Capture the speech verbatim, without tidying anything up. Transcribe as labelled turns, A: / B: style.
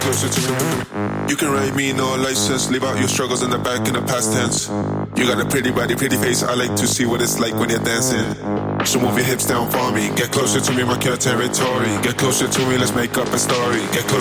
A: closer to me. You can ride me, no license. Leave out your struggles in the back in the past tense. You got a pretty body, pretty face. I like to see what it's like when you're dancing. So move your hips down for me. Get closer to me, mark your territory. Get closer to me, let's make up a story. Get closer.